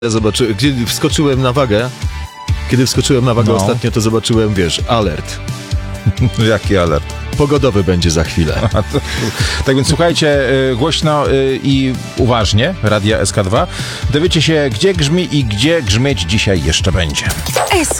Zobaczyłem, kiedy wskoczyłem na wagę ostatnio, to zobaczyłem, alert. Jaki alert? Pogodowy będzie za chwilę. Tak więc słuchajcie głośno i uważnie Radia SK2. Dowiecie się, gdzie grzmi i gdzie grzmieć dzisiaj jeszcze będzie.